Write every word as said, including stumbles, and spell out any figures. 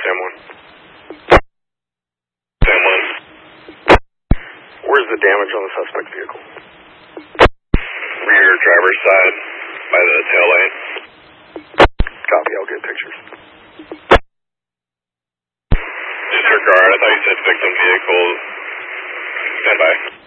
Sam one. Sam one. Where's the damage on the suspect vehicle? Rear driver's side by the tail light. Copy, I'll get pictures. Disregard, I thought you said victim vehicle. Stand by.